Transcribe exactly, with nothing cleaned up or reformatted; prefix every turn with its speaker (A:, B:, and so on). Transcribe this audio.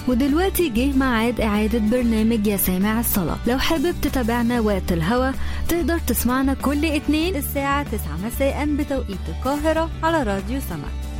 A: ودلوقتي جه ميعاد إعادة برنامج يا سامع الصلاة. لو حابب تتابعنا وقت الهوا تقدر تسمعنا كل اتنين الساعة تسعة مساء بتوقيت القاهرة على راديو سمع.